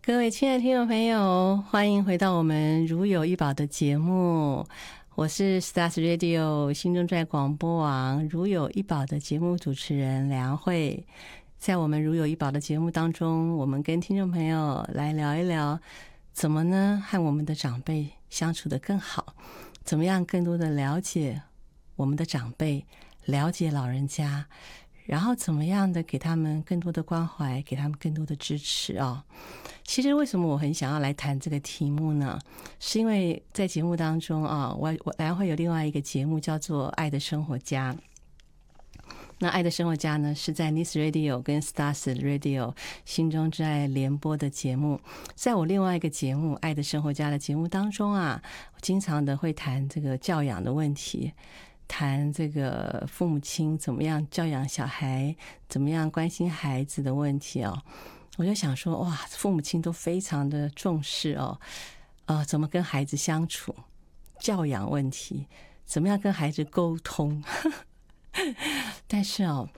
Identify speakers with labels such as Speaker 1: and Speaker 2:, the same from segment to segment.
Speaker 1: 各位亲爱的听众朋友，欢迎回到我们如有一宝的节目，我是 Stars Radio 心中在广播网如有一宝的节目主持人梁慧。在我们如有一宝的节目当中，我们跟听众朋友来聊一聊怎么呢和我们的长辈相处得更好，怎么样更多的了解我们的长辈，了解老人家，然后怎么样的给他们更多的关怀，给他们更多的支持哦。其实为什么我很想要来谈这个题目呢？是因为在节目当中啊，我还会有另外一个节目叫做《爱的生活家》。那《爱的生活家》呢，是在 Nice Radio 跟 Stars Radio 心中之爱联播的节目。在我另外一个节目《爱的生活家》的节目当中啊，我经常的会谈这个教养的问题，谈这个父母亲怎么样教养小孩，怎么样关心孩子的问题哦。我就想说，哇，父母亲都非常的重视哦，怎么跟孩子相处，教养问题，怎么样跟孩子沟通。但是哦，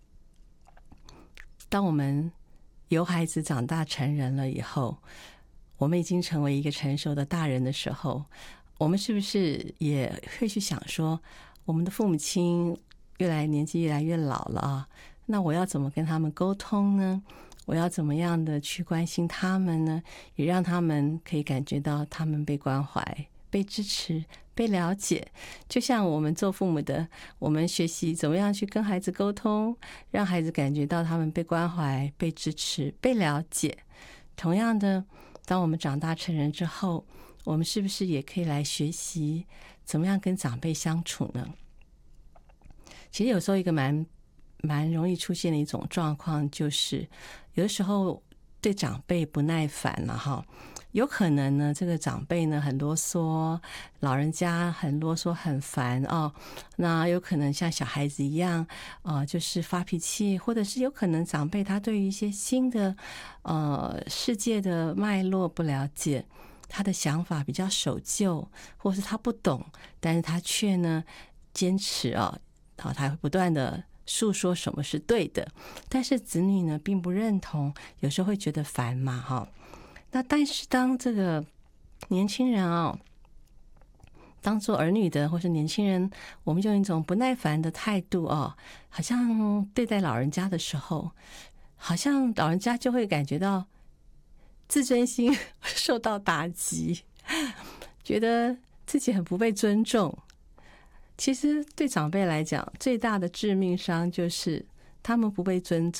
Speaker 1: 当我们由孩子长大成人了以后，我们已经成为一个成熟的大人的时候，我们是不是也会去想说，我们的父母亲年纪越来越老了啊，那我要怎么跟他们沟通呢？我要怎么样的去关心他们呢？也让他们可以感觉到他们被关怀、被支持、被了解。就像我们做父母的，我们学习怎么样去跟孩子沟通，让孩子感觉到他们被关怀、被支持、被了解。同样的，当我们长大成人之后，我们是不是也可以来学习怎么样跟长辈相处呢？其实有时候一个蛮容易出现的一种状况，就是有的时候对长辈不耐烦了哈。有可能呢，这个长辈呢很啰嗦，老人家很啰嗦很烦哦。那有可能像小孩子一样就是发脾气，或者是有可能长辈他对于一些新的世界的脉络不了解，他的想法比较守旧，或是他不懂，但是他却呢坚持他会不断的诉说什么是对的，但是子女呢并不认同，有时候会觉得烦嘛哈。那但是当这个年轻人当做儿女的或是年轻人，我们用一种不耐烦的态度好像对待老人家的时候，好像老人家就会感觉到自尊心受到打击，觉得自己很不被尊重。其实对长辈来讲，最大的致命伤就是他们不被尊